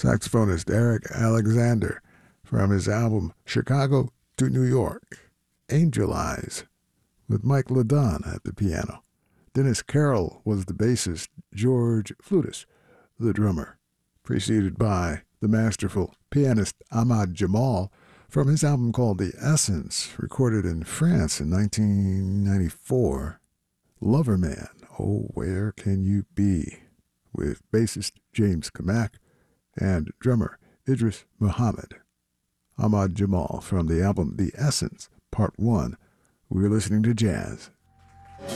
saxophonist Eric Alexander from his album Chicago to New York. Angel Eyes with Mike LeDon at the piano. Dennis Carroll was the bassist, George Flutis, the drummer, preceded by the masterful pianist Ahmad Jamal from his album called The Essence, recorded in France in 1994. Loverman, Oh Where Can You Be, with bassist James Kamak and drummer Idris Muhammad. Ahmad Jamal from the album The Essence, Part 1. We're listening to jazz